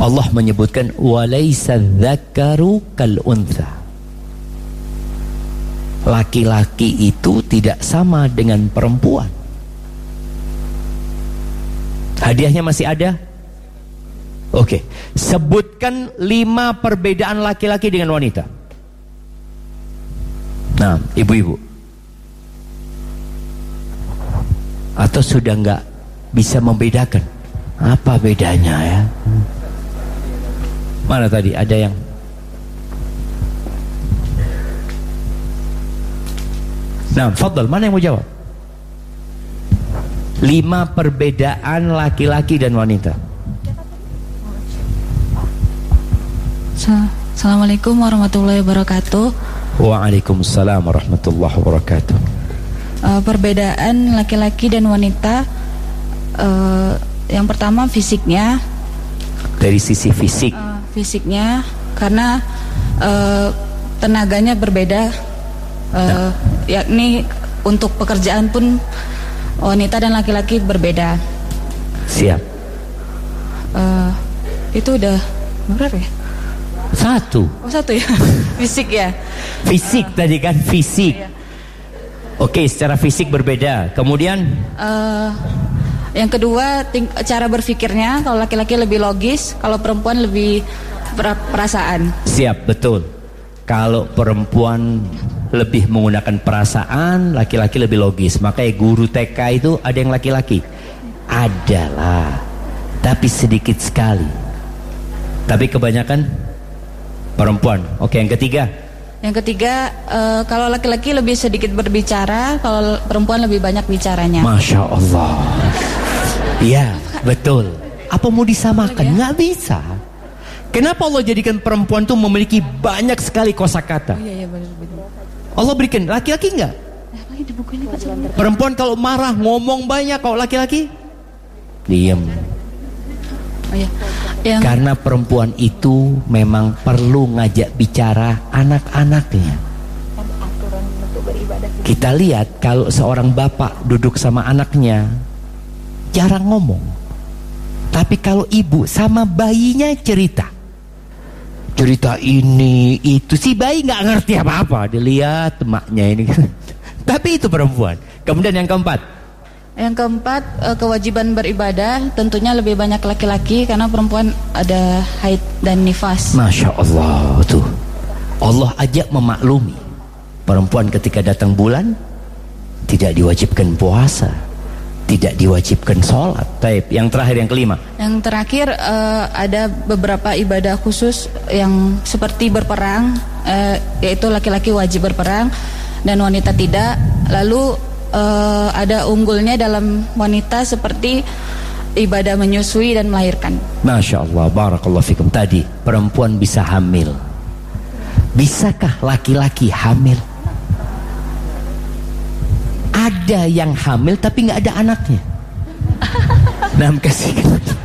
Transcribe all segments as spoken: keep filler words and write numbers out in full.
Allah menyebutkan walaysa dzakaru kal untha. Laki-laki itu tidak sama dengan perempuan. Hadiahnya masih ada? Oke, sebutkan lima perbedaan laki-laki dengan wanita. Nah, ibu-ibu, atau sudah nggak bisa membedakan apa bedanya ya? Mana tadi ada yang Nah, fadhal, mana yang mau jawab? Lima perbedaan laki-laki dan wanita. Assalamualaikum warahmatullahi wabarakatuh. Waalaikumsalam warahmatullahi wabarakatuh. Uh, perbedaan laki-laki dan wanita, uh, yang pertama fisiknya. Dari sisi fisik. Uh, fisiknya, karena uh, tenaganya berbeda. Uh, nah. Yakni untuk pekerjaan pun wanita dan laki-laki berbeda. Siap. Uh, itu udah berapa ya? Satu. Oh, satu ya. Fisik ya. Fisik uh, tadi kan fisik. Iya. Oke, secara fisik berbeda. Kemudian uh, yang kedua ting- cara berpikirnya. Kalau laki-laki lebih logis, kalau perempuan lebih per- perasaan. Siap, betul. Kalau perempuan lebih menggunakan perasaan, laki-laki lebih logis. Makanya guru T K itu ada yang laki-laki. Adalah, tapi sedikit sekali. Tapi kebanyakan perempuan. Oke, yang ketiga. Yang ketiga, uh, kalau laki-laki lebih sedikit berbicara, kalau perempuan lebih banyak bicaranya. Masya Allah. Iya, betul. Apa mau disamakan? Ya? Nggak bisa. Kenapa Allah jadikan perempuan tuh memiliki banyak sekali kosakata? Oh, iya, iya, benar, benar. Allah berikan, laki-laki enggak? Perempuan kalau marah ngomong banyak, kalau laki-laki diam. Oh, iya. Yang... Karena perempuan itu memang perlu ngajak bicara anak-anaknya. Kita lihat kalau seorang bapak duduk sama anaknya jarang ngomong. Tapi kalau ibu sama bayinya cerita. Cerita ini itu, si bayi nggak ngerti apa-apa, dilihat emaknya ini. Tapi itu perempuan. Kemudian yang keempat. Yang keempat, kewajiban beribadah tentunya lebih banyak laki-laki karena perempuan ada haid dan nifas. Masya Allah, tuh Allah ajak memaklumi perempuan ketika datang bulan tidak diwajibkan puasa, tidak diwajibkan sholat. Taib. Yang terakhir, yang kelima. Yang terakhir uh, ada beberapa ibadah khusus yang seperti berperang, uh, yaitu laki-laki wajib berperang dan wanita tidak. Lalu uh, ada unggulnya dalam wanita seperti ibadah menyusui dan melahirkan. Masya Allah, barakallahu fikum. Tadi perempuan bisa hamil. Bisakah laki-laki hamil? Ada yang hamil tapi nggak ada anaknya. Nah, kasih.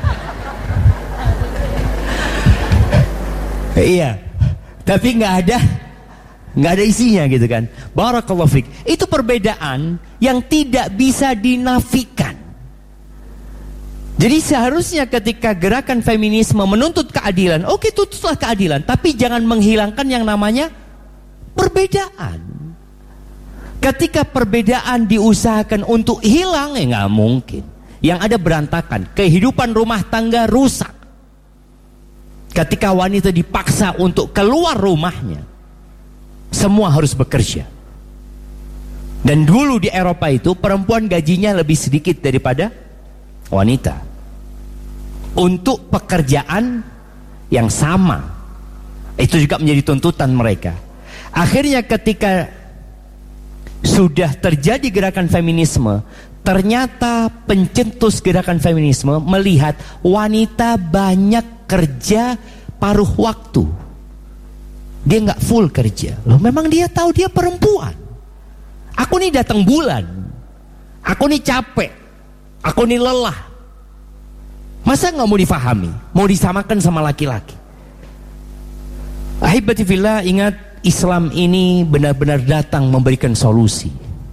Iya, tapi nggak ada, nggak ada isinya gitu kan. Barakallahu fik. Itu perbedaan yang tidak bisa dinafikan. Jadi seharusnya ketika gerakan feminisme menuntut keadilan, oke, tuntutlah keadilan, tapi jangan menghilangkan yang namanya perbedaan. Ketika perbedaan diusahakan untuk hilang, ya nggak mungkin. Yang ada berantakan, kehidupan rumah tangga rusak. Ketika wanita dipaksa untuk keluar rumahnya, semua harus bekerja. Dan dulu di Eropa itu perempuan gajinya lebih sedikit daripada wanita untuk pekerjaan yang sama. Itu juga menjadi tuntutan mereka. Akhirnya ketika sudah terjadi gerakan feminisme, ternyata pencetus gerakan feminisme melihat wanita banyak kerja paruh waktu. Dia nggak full kerja. Loh, memang dia tahu dia perempuan. Aku nih datang bulan, aku nih capek, aku nih lelah. Masa nggak mau difahami, mau disamakan sama laki-laki? Ahibati fillah, ingat, Islam ini benar-benar datang memberikan solusi.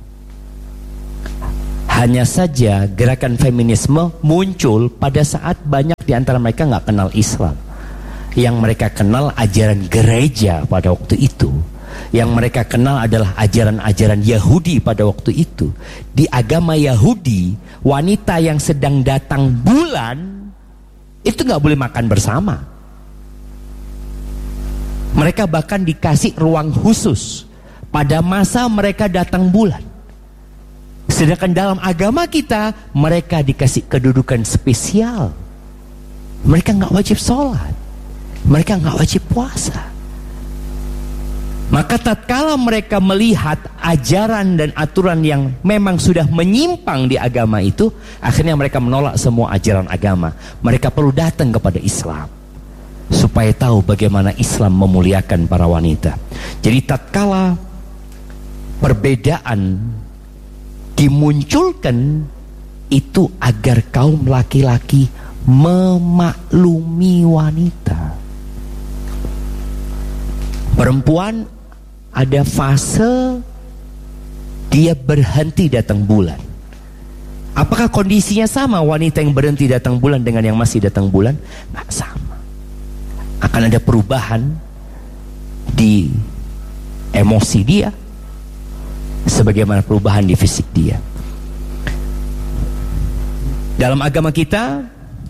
Hanya saja gerakan feminisme muncul pada saat banyak di antara mereka nggak kenal Islam. Yang mereka kenal ajaran gereja pada waktu itu. Yang mereka kenal adalah ajaran-ajaran Yahudi pada waktu itu. Di agama Yahudi, wanita yang sedang datang bulan itu gak boleh makan bersama. Mereka bahkan dikasih ruang khusus pada masa mereka datang bulan. Sedangkan dalam agama kita, mereka dikasih kedudukan spesial. Mereka gak wajib sholat, mereka gak wajib puasa. Maka tatkala mereka melihat ajaran dan aturan yang memang sudah menyimpang di agama itu, akhirnya mereka menolak semua ajaran agama. Mereka perlu datang kepada Islam supaya tahu bagaimana Islam memuliakan para wanita. Jadi tatkala perbedaan dimunculkan, itu agar kaum laki-laki memaklumi wanita. Perempuan ada fase dia berhenti datang bulan. Apakah kondisinya sama wanita yang berhenti datang bulan dengan yang masih datang bulan? Nggak sama. Akan ada perubahan di emosi dia, sebagaimana perubahan di fisik dia. Dalam agama kita,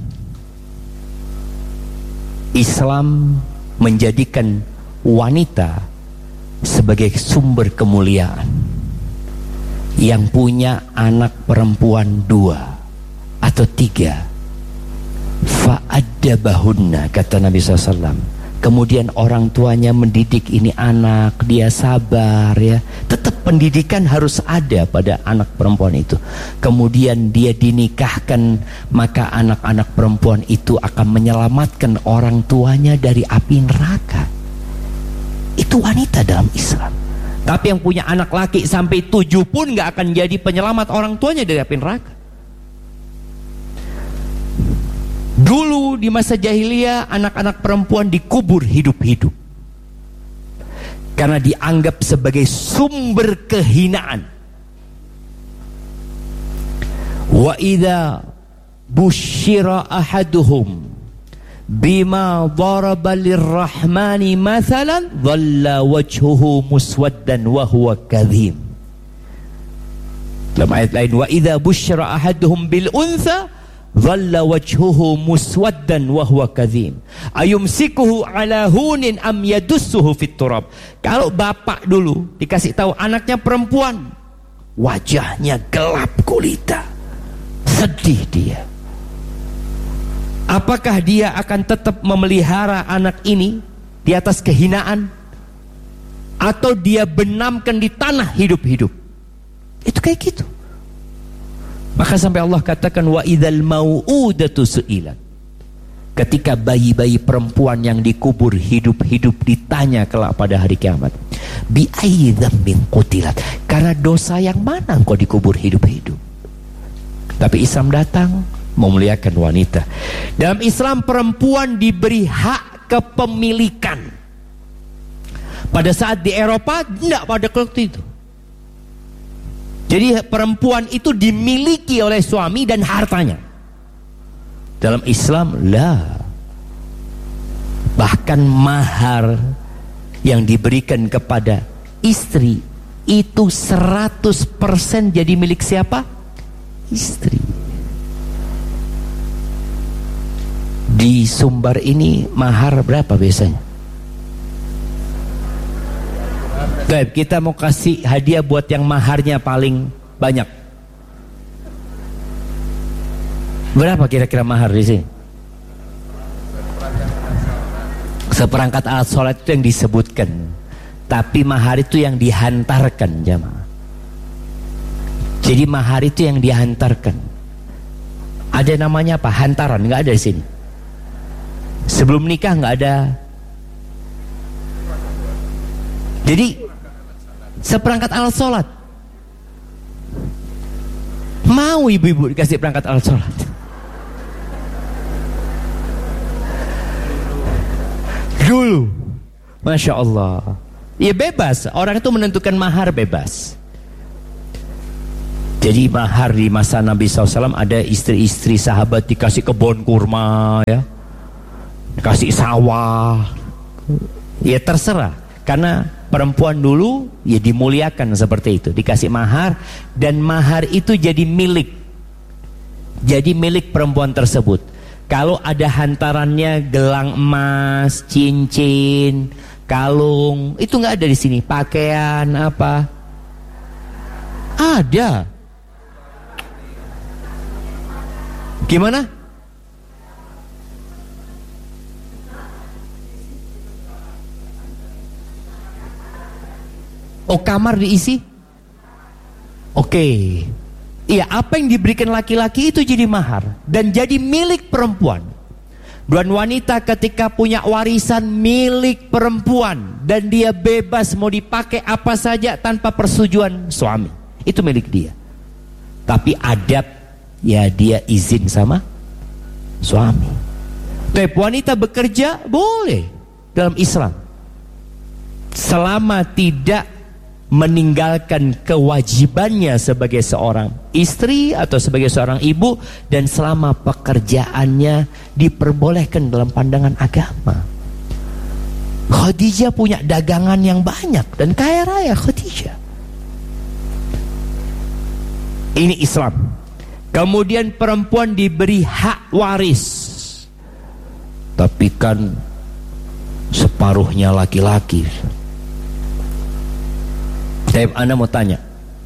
Islam menjadikan wanita sebagai sumber kemuliaan. Yang punya anak perempuan dua atau tiga, fa'addabahunna, kata Nabi shallallahu alaihi wasallam. Kemudian orang tuanya mendidik ini anak, dia sabar ya. Tetap pendidikan harus ada pada anak perempuan itu. Kemudian dia dinikahkan, maka anak-anak perempuan itu akan menyelamatkan orang tuanya dari api neraka. Itu wanita dalam Islam. Tapi yang punya anak laki sampai tujuh pun gak akan jadi penyelamat orang tuanya dari api neraka. Dulu di masa jahiliyah, anak-anak perempuan dikubur hidup-hidup karena dianggap sebagai sumber kehinaan. Wa idza busyira ahaduhum bima daraba lirrahmani mathalan dhalla wajhuhu muswaddan wa huwa kadhim. Dalam ayat lain, wa idza busyira ahaduhum bil untha dhalla wajhuhu muswaddan wa huwa kadhim ayumsikuhu ala hunin am yadussuhu fit turab. Kalau bapak dulu dikasih tahu anaknya perempuan, wajahnya gelap gulita, sedih dia. Apakah dia akan tetap memelihara anak ini di atas kehinaan, atau dia benamkan di tanah hidup-hidup? Itu kayak gitu. Maka sampai Allah katakan wa idzal mau'udatu su'ilat. Ketika bayi-bayi perempuan yang dikubur hidup-hidup ditanya kelak pada hari kiamat, bi ayyi dzambin qutilat, karena dosa yang mana engkau dikubur hidup-hidup? Tapi Islam datang memuliakan wanita. Dalam Islam perempuan diberi hak kepemilikan. Pada saat di Eropa tidak pada waktu itu. Jadi perempuan itu dimiliki oleh suami dan hartanya. Dalam Islam lah. Bahkan mahar yang diberikan kepada istri itu seratus persen jadi milik siapa? Istri. Di Sumbar ini mahar berapa biasanya? Baik, kita mau kasih hadiah buat yang maharnya paling banyak. Berapa kira-kira mahar di sini? Seperangkat alat sholat itu yang disebutkan. Tapi mahar itu yang dihantarkan jamaah. Jadi mahar itu yang dihantarkan. Ada namanya apa? Hantaran, nggak ada di sini. Sebelum nikah nggak ada. Jadi seperangkat alat sholat. Mau ibu-ibu dikasih perangkat alat sholat? Dulu, Masya Allah. Ya bebas, orang itu menentukan mahar bebas. Jadi mahar di masa Nabi shallallahu alaihi wasallam ada istri-istri sahabat dikasih kebun kurma ya. kasih sawah, ya terserah. Karena perempuan dulu ya dimuliakan seperti itu, dikasih mahar, dan mahar itu jadi milik, jadi milik perempuan tersebut. Kalau ada hantarannya gelang emas, cincin, kalung, itu nggak ada di sini. Pakaian apa? Ada. Gimana? Oh, kamar diisi? Oke. Iya, apa yang diberikan laki-laki itu jadi mahar dan jadi milik perempuan. Dan wanita ketika punya warisan milik perempuan dan dia bebas mau dipakai apa saja tanpa persetujuan suami, itu milik dia. Tapi adab, ya dia izin sama suami. Tapi wanita bekerja boleh dalam Islam, selama tidak meninggalkan kewajibannya sebagai seorang istri atau sebagai seorang ibu, dan selama pekerjaannya diperbolehkan dalam pandangan agama. Khadijah punya dagangan yang banyak dan kaya raya Khadijah. Ini Islam. Kemudian perempuan diberi hak waris, tapi kan separuhnya laki-laki. Saya Anda mau tanya,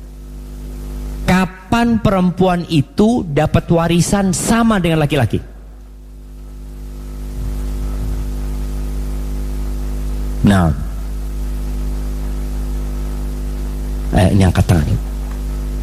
kapan perempuan itu dapat warisan sama dengan laki-laki? Nah, eh, ini angkat tangan.